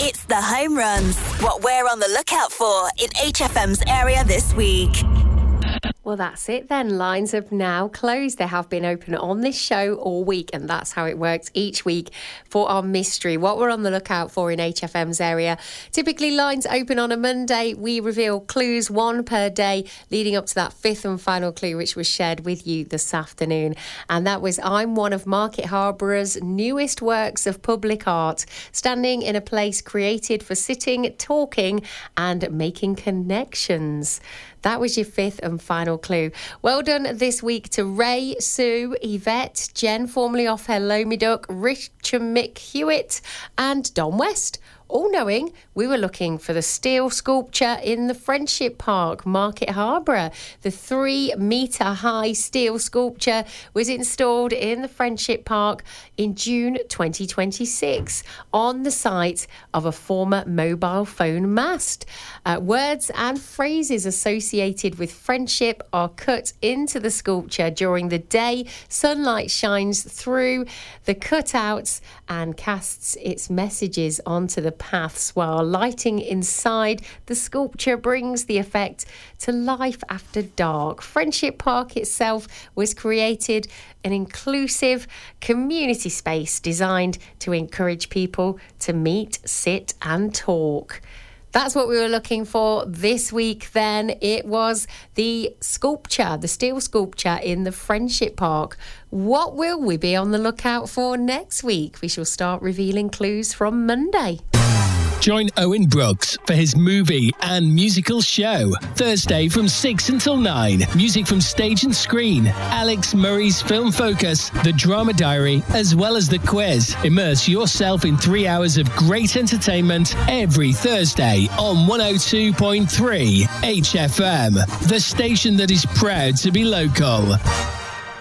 It's the home runs. What we're on the lookout for in HFM's area this week. Well, that's it then. Lines have now closed. They have been open on this show all week, and that's how it works each week for our mystery. What we're on the lookout for in HFM's area. Typically, lines open on a Monday. We reveal clues, one per day, leading up to that fifth and final clue, which was shared with you this afternoon. And that was I'm one of Market Harbour's newest works of public art, standing in a place created for sitting, talking, and making connections. That was your fifth and final clue. Well done this week to Ray, Sue, Yvette, Jen, formerly off Hello Me Duck, Richard Mick Hewitt, and Don West. All knowing we were looking for the steel sculpture in the Friendship Park, Market Harbour. The 3-metre high steel sculpture was installed in the Friendship Park in June 2026 on the site of a former mobile phone mast. Words and phrases associated with friendship are cut into the sculpture during the day. Sunlight shines through the cutouts and casts its messages onto the paths, while lighting inside the sculpture brings the effect to life after dark. Friendship Park itself was created an inclusive community space designed to encourage people to meet, sit and talk. That's what we were looking for this week then. It was the sculpture, the steel sculpture in the Friendship Park. What will we be on the lookout for next week? We shall start revealing clues from Monday. Join Owen Brooks for his movie and musical show. Thursday from 6 until 9. Music from stage and screen. Alex Murray's Film Focus, The Drama Diary, as well as the quiz. Immerse yourself in 3 hours of great entertainment every Thursday on 102.3 HFM, the station that is proud to be local.